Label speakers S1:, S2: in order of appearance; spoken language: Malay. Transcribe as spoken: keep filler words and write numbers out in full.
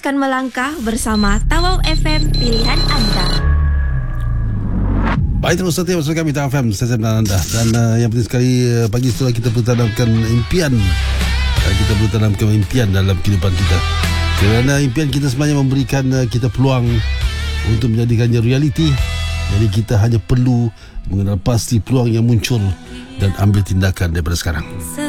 S1: akan melangkah bersama Tawau F M, pilihan anda.
S2: Baik, terus setia bersama kami Tawau F M, saya dan anda. Dan uh, yang penting sekali, uh, pagi setelah kita perlu tanamkan impian. uh, Kita perlu tanamkan impian dalam kehidupan kita, kerana impian kita sebenarnya memberikan uh, kita peluang untuk menjadikannya realiti. Jadi kita hanya perlu mengenal pasti peluang yang muncul dan ambil tindakan daripada sekarang.